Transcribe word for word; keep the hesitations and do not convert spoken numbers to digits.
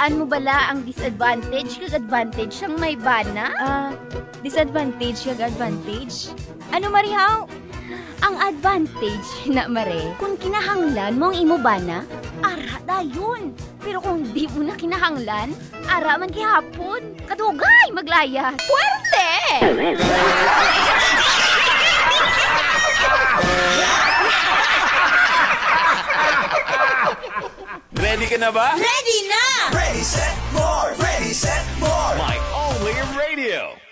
Tandaan mo bala ang disadvantage kag advantage sang may bana? Ah, disadvantage kag advantage? Ano marihaw? Ang advantage na mare, kung kinahanglan mo ang imo bana, ara dayon. Pero kung di mo na kinahanglan, ara man gihapon. Kadugay maglaya. Puwerte! Ready ka na ba? Ready na! Ready, set, more! Ready, set, more! My only radio.